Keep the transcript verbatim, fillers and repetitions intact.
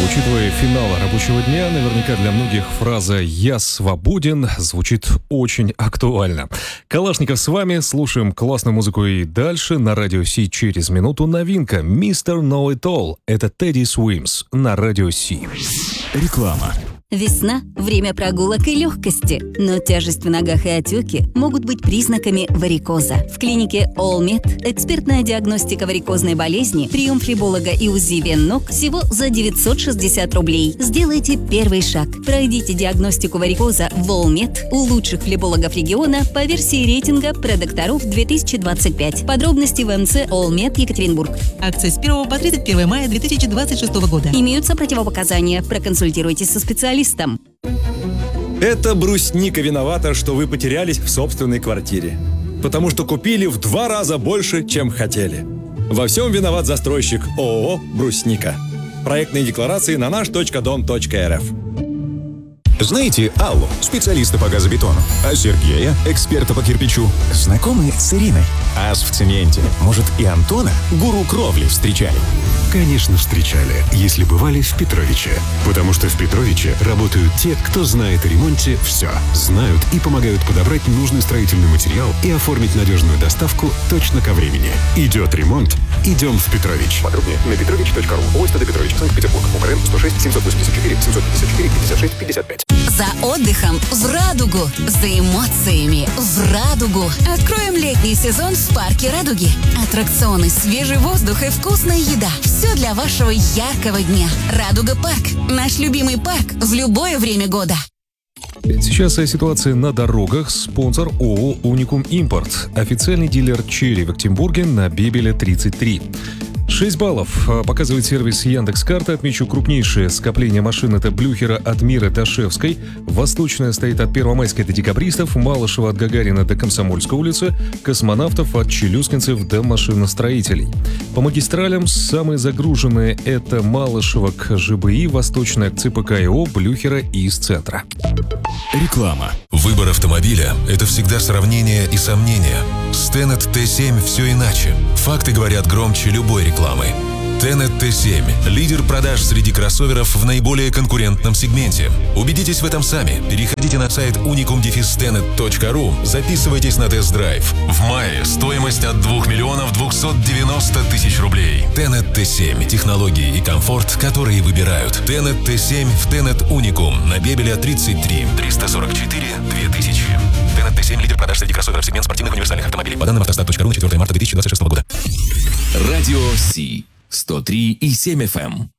Учитывая финал рабочего дня, наверняка для многих фраза «я свободен» звучит очень актуально. Калашников с вами, слушаем классную музыку и дальше. На Радио Си через минуту новинка «мистер Know It All». Это Teddy Swims на Радио Си. Реклама. Весна – время прогулок и легкости, но тяжесть в ногах и отеки могут быть признаками варикоза. В клинике All-Med экспертная диагностика варикозной болезни, прием флеболога и УЗИ вен ног всего за девятьсот шестьдесят рублей. Сделайте первый шаг. Пройдите диагностику варикоза в All-Med у лучших флебологов региона по версии рейтинга продокторов две тысячи двадцать пять. Подробности в МЦ All-Med Екатеринбург. Акция с первого по тридцать первое мая две тысячи двадцать шестого года. Имеются противопоказания. Проконсультируйтесь со специалистом. Это брусника виновата, что вы потерялись в собственной квартире. Потому что купили в два раза больше, чем хотели. Во всем виноват застройщик ООО «Брусника». Проектные декларации на наш точка дом точка эр эф. Знаете Аллу, специалиста по газобетону, а Сергея, эксперта по кирпичу? Знакомы с Ириной? Ас в цементе. Может, и Антона, гуру кровли, встречали? Конечно, встречали, если бывали в Петровиче. Потому что в Петровиче работают те, кто знает о ремонте все. Знают и помогают подобрать нужный строительный материал и оформить надежную доставку точно ко времени. Идет ремонт, идем в Петрович. Подробнее на петрович точка ру. ОСТД Петрович, Санкт-Петербург. УКРН сто шесть семьсот восемьдесят четыре семьсот пятьдесят четыре пятьдесят шесть пятьдесят пять. За отдыхом в Радугу, за эмоциями в Радугу. Откроем летний сезон в парке Радуги. Аттракционы, свежий воздух и вкусная еда. Все для вашего яркого дня. Радуга парк. Наш любимый парк в любое время года. Сейчас о ситуации на дорогах. Спонсор ООО «Уникум Импорт». Официальный дилер «Черри» в Актенбурге на Бебеля тридцать три. шесть баллов показывает сервис Яндекс.Карта. Отмечу крупнейшее скопление машин — это Блюхера от Миры Ташевской. Восточная стоит от Первомайской до Декабристов, Малышева от Гагарина до Комсомольской улицы, Космонавтов от Челюскинцев до машиностроителей. По магистралям самые загруженные — это Малышева к ЖБИ, Восточная к ЦПК-ИО, Блюхера и из центра. Реклама. Выбор автомобиля – это всегда сравнение и сомнения. С Tenet Т семь все иначе. Факты говорят громче любой рекламы. Tenet Т семь – лидер продаж среди кроссоверов в наиболее конкурентном сегменте. Убедитесь в этом сами. Переходите на сайт уникум тенет точка ру, записывайтесь на тест-драйв. В мае стоимость от двух миллионов двухсот девяноста тысяч рублей. Tenet Т семь – технологии и комфорт, которые выбирают. Tenet Т семь в Tenet Unicum на Бебеля тридцать три триста сорок четыре две тысячи. Tenet Т семь – лидер продаж среди кроссоверов сегмент спортивных универсальных автомобилей. По данным автостат точка ру на четвёртое марта две тысячи двадцать шестого года. Радио Си сто три и семь эф эм.